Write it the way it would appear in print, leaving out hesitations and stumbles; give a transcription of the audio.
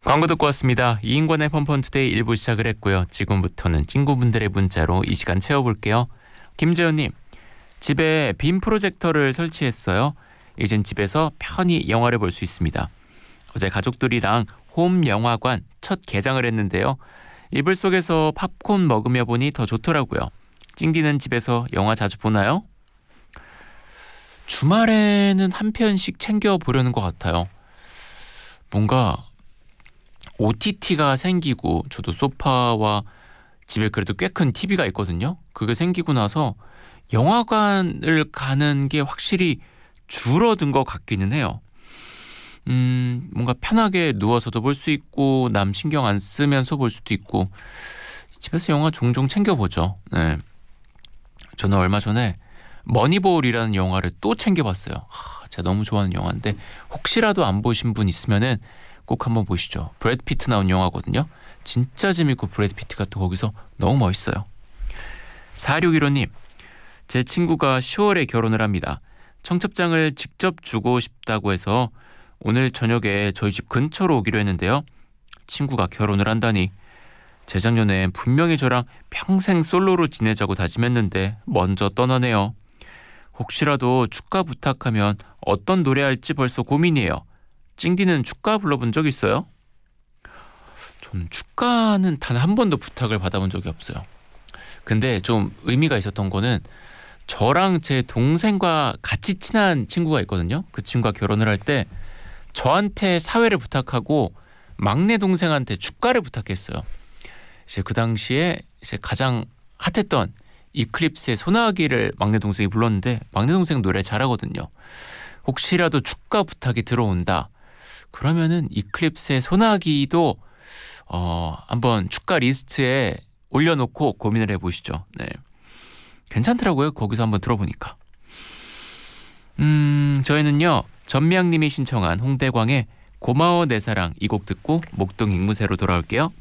광고 듣고 왔습니다. 이인권의 펀펀투데이 1부 시작을 했고요. 지금부터는 친구분들의 문자로 이 시간 채워볼게요. 김재현님, 집에 빔 프로젝터를 설치했어요. 이젠 집에서 편히 영화를 볼 수 있습니다. 어제 가족들이랑 홈 영화관 첫 개장을 했는데요. 이불 속에서 팝콘 먹으며 보니 더 좋더라고요. 찡디는 집에서 영화 자주 보나요? 주말에는 한 편씩 챙겨보려는 것 같아요. 뭔가 OTT가 생기고 저도 소파와 집에 그래도 꽤 큰 TV가 있거든요. 그게 생기고 나서 영화관을 가는 게 확실히 줄어든 것 같기는 해요. 뭔가 편하게 누워서도 볼 수 있고 남 신경 안 쓰면서 볼 수도 있고 집에서 영화 종종 챙겨보죠. 네. 저는 얼마 전에 머니볼이라는 영화를 또 챙겨봤어요. 제가 너무 좋아하는 영화인데 혹시라도 안 보신 분 있으면은 꼭 한번 보시죠. 브래드 피트 나온 영화거든요. 진짜 재밌고 브래드 피트가 또 거기서 너무 멋있어요. 4615님, 제 친구가 10월에 결혼을 합니다. 청첩장을 직접 주고 싶다고 해서 오늘 저녁에 저희 집 근처로 오기로 했는데요. 친구가 결혼을 한다니 재작년에 분명히 저랑 평생 솔로로 지내자고 다짐했는데 먼저 떠나네요. 혹시라도 축가 부탁하면 어떤 노래 할지 벌써 고민이에요. 찡디는 축가 불러본 적 있어요? 저는 축가는 단 한 번도 부탁을 받아본 적이 없어요. 근데 좀 의미가 있었던 거는 저랑 제 동생과 같이 친한 친구가 있거든요. 그 친구가 결혼을 할 때 저한테 사회를 부탁하고 막내 동생한테 축가를 부탁했어요. 이제 그 당시에 이제 가장 핫했던 이클립스의 소나기를 막내 동생이 불렀는데 막내 동생 노래 잘하거든요. 혹시라도 축가 부탁이 들어온다. 그러면은 이클립스의 소나기도 한번 축가 리스트에 올려놓고 고민을 해보시죠. 네, 괜찮더라고요. 거기서 한번 들어보니까. 저희는요 전미양님이 신청한 홍대광의 고마워 내 사랑 이 곡 듣고 목동 앵무새로 돌아올게요.